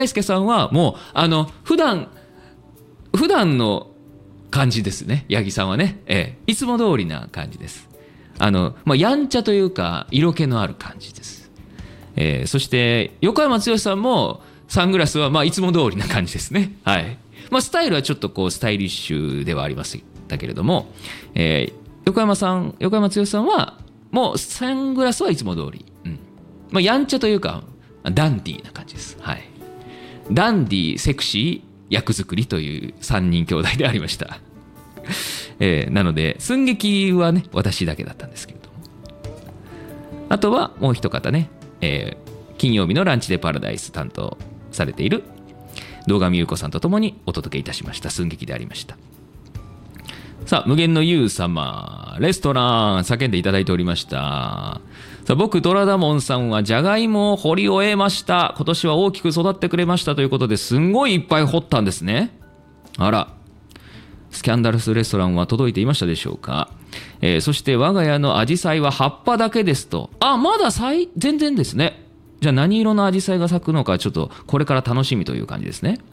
大輔さんはもう普段の感じですね。八木さんはね、いつも通りな感じです。やんちゃというか色気のある感じです。そして横山剛さんもサングラスはまあいつも通りな感じですね。はい。スタイルはちょっとこうスタイリッシュではありましたけれども、横山剛さんはもうサングラスはいつも通り、やんちゃというかダンディーな感じです。はい。ダンディー、セクシー、役作りという3人兄弟でありました。なので寸劇はね私だけだったんですけれども、あとはもう一方ね、金曜日のランチでパラダイス担当されている堂上優子さんとともにお届けいたしました寸劇でありました。さあ、無限の優様、レストラン叫んでいただいておりました。さあ、僕ドラダモンさんはジャガイモを掘り終えました。今年は大きく育ってくれましたということで、すんごいいっぱい掘ったんですね。あら、スキャンダルスレストランは届いていましたでしょうか。そして我が家のアジサイは葉っぱだけですと。まだ全然ですね。じゃあ何色のアジサイが咲くのかちょっとこれから楽しみという感じですね。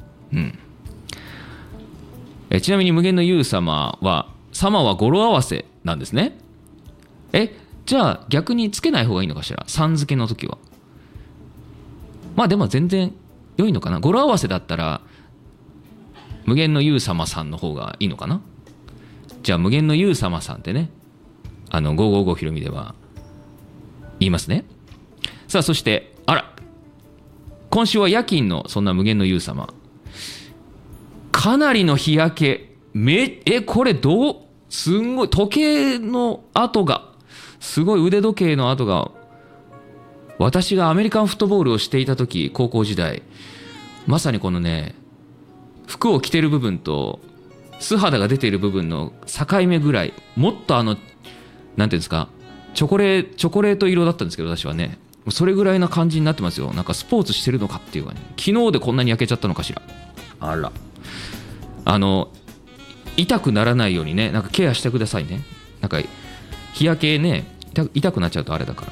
ちなみに無限の優様は語呂合わせなんですね。じゃあ逆につけない方がいいのかしら、さん付けの時は。でも全然良いのかな。語呂合わせだったら無限の優様さんの方がいいのかな。じゃあ無限の優様さんってね、555ひろみでは言いますね。さあ、そして今週は夜勤のそんな無限の優様、かなりの日焼け、これすんごい時計の跡が、すごい腕時計の跡が、私がアメリカンフットボールをしていた時、高校時代、まさにこのね、服を着てる部分と素肌が出ている部分の境目ぐらい、もっとなんていうんですか、チョコレート色だったんですけど、私はね、それぐらいな感じになってますよ。なんかスポーツしてるのかっていうかね、昨日でこんなに焼けちゃったのかしら。あら、痛くならないようにね、なんかケアしてくださいね。なんか日焼けね、痛くなっちゃうとあれだから。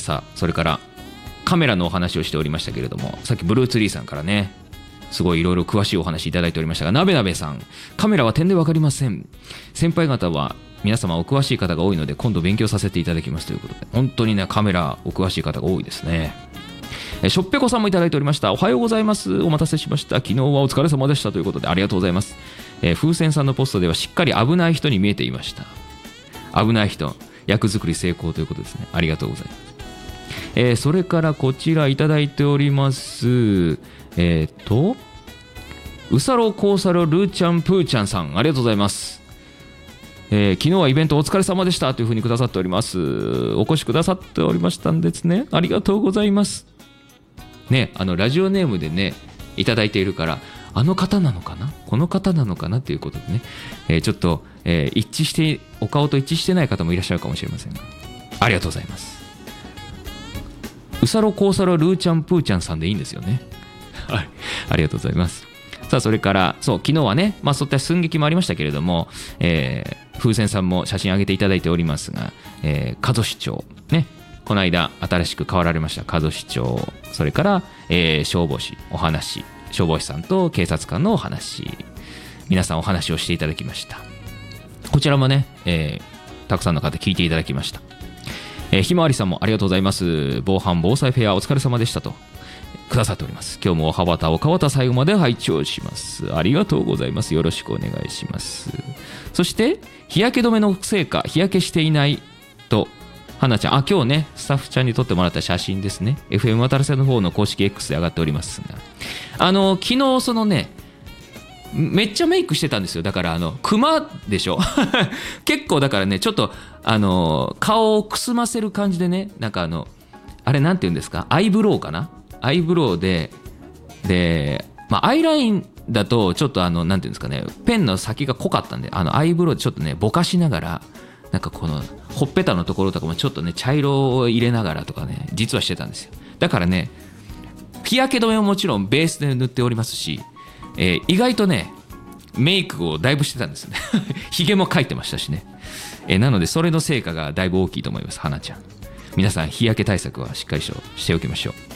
さあ、それからカメラのお話をしておりましたけれども、さっきブルーツリーさんからね、すごいいろいろ詳しいお話いただいておりましたが、なべなべさん、カメラは点で分かりません。先輩方は皆様お詳しい方が多いので今度勉強させていただきますということで、本当にね、カメラお詳しい方が多いですね。しょっぺこさんもいただいておりました。おはようございます。お待たせしました。昨日はお疲れ様でしたということで、ありがとうございます。風船さんのポストではしっかり危ない人に見えていました。危ない人、役作り成功ということですね。ありがとうございます。それからこちらいただいております。うさろこうさろルーちゃんプーちゃんさん、ありがとうございます。昨日はイベントお疲れ様でしたというふうにくださっております。お越しくださっておりましたんですね。ありがとうございますね。ラジオネームでねいただいているから、あの方なのかな、この方なのかなということでね、ちょっと、お顔と一致してない方もいらっしゃるかもしれませんが、ありがとうございます。うさろこうさろルーちゃんプーちゃんさんでいいんですよね。はい、ありがとうございます。さあ、それから昨日はね、そういった寸劇もありましたけれども、風船さんも写真上げていただいておりますが、加須市長ね、この間新しく変わられました加須市長、それから、消防士お話、消防士さんと警察官のお話、皆さんお話をしていただきました。こちらもね、たくさんの方聞いていただきました。ひまわりさんもありがとうございます。防犯防災フェアお疲れ様でしたとくださっております。今日もおはばたおかわた最後まで拝聴します。ありがとうございます。よろしくお願いします。そして日焼け止めの成果、日焼けしていないと花ちゃん、今日ねスタッフちゃんに撮ってもらった写真ですね、 FM 渡瀬の方の公式 X で上がっておりますが、昨日そのねめっちゃメイクしてたんですよ。だからクマでしょ結構だからね、ちょっと顔をくすませる感じでね、なんかあれなんて言うんですか、アイブロウかな、アイブロウでアイラインだとちょっとなんていうんですかね、ペンの先が濃かったんで、アイブロウでちょっとねぼかしながら、なんかこのほっぺたのところとかもちょっとね茶色を入れながらとかね、実はしてたんですよ。だからね、日焼け止めももちろんベースで塗っておりますし、意外とねメイクをだいぶしてたんですねひげも描いてましたしね、なのでそれの成果がだいぶ大きいと思います。花ちゃん、皆さん日焼け対策はしっかりしておきましょう。